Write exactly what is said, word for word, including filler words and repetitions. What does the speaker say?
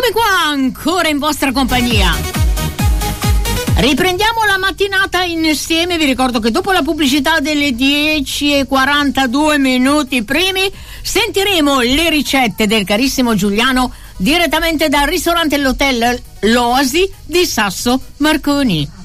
Eccomi qua ancora in vostra compagnia. Riprendiamo la mattinata insieme. Vi ricordo che dopo la pubblicità delle dieci e quarantadue minuti primi sentiremo le ricette del carissimo Giuliano direttamente dal ristorante e l'hotel L'Oasi di Sasso Marconi.